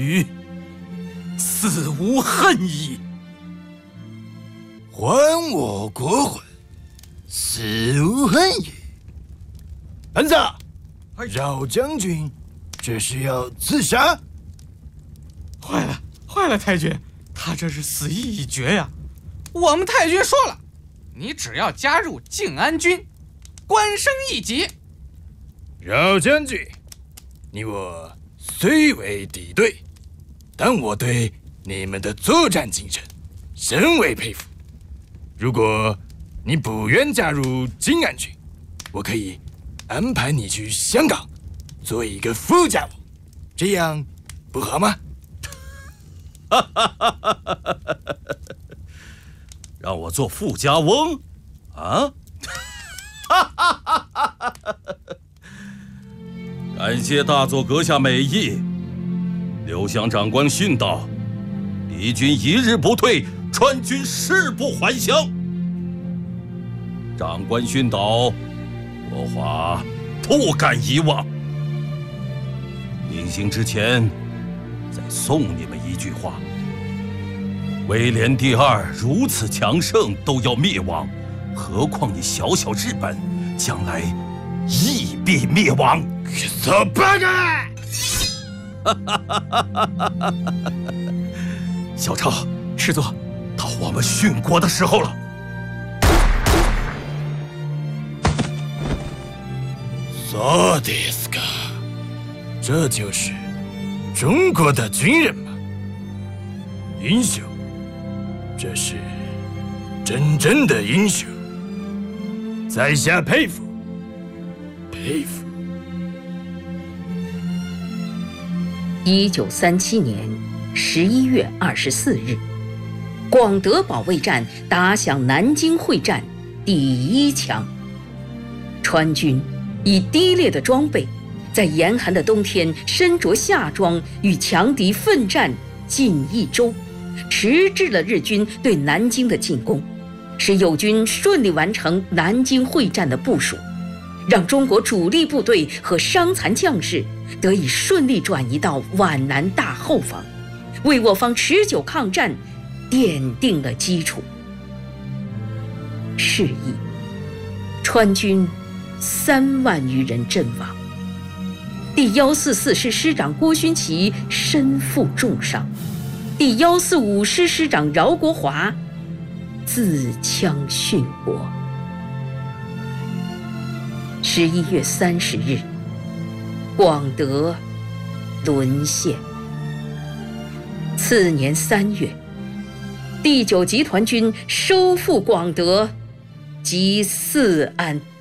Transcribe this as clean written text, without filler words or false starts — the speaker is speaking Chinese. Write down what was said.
死无恨矣。 还我国魂，死无恨矣。本子，饶将军，这是要自杀？ 坏了，太君，他这是死意已决呀！我们太君说了，你只要加入靖安军，官升一级。 饶将军，你我虽为敌对，但我对你们的作战精神深为佩服。如果你不愿加入靖安军，我可以安排你去香港做一个副家翁，这样不好吗？ 让我做富家翁啊！感谢大佐阁下美意。刘湘长官训道：敌军一日不退，川军誓不还乡。长官训导，国华不敢遗忘。临行之前，再送你们一句话：威廉第二如此强盛都要灭亡，何况你小小日本，将来亦必灭亡。 走八个！ 小超，师座，到我们殉国的时候了。 そうですか，这就是中国的军人吗？英雄，这是真正的英雄，在下佩服，佩服。 1937年11月24日，广德保卫战打响南京会战第一枪。川军以低劣的装备，在严寒的冬天身着夏装，与强敌奋战近1周，迟滞了日军对南京的进攻，使友军顺利完成南京会战的部署，让中国主力部队和伤残将士得以顺利转移到皖南大后方，为我方持久抗战奠定了基础。是以，川军3万余人阵亡，第144师师长郭勋祺身负重伤，第145师师长饶国华自枪殉国。11月30日，广德沦陷。次年3月，第9集团军收复广德及泗安。